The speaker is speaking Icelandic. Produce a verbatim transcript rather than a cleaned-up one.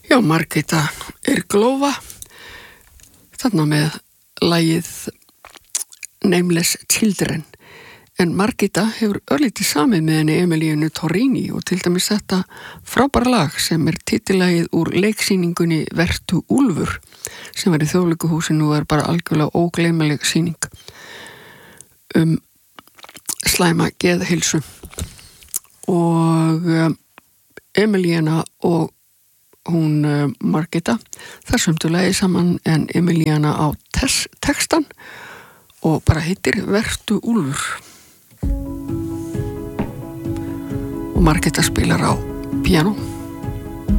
Já, Margita Irglova þarna með lagið Nameless Children. En Margita hefur örlítið samið með henni Emilíunu Torrini og til dæmis þetta frábæra lag sem er titillagið úr leiksýningunni Vertu Úlfur sem var í Þjóðleikhúsinu og er bara algjörlega ógleymanleg sýning um slæma geðheilsu. Og um, Emilíana og hún uh, Margita þar sömdu lagið saman en Emilíana á tes- textan og bara heitir Vertu Úlfur. Og Margita spilar á piano.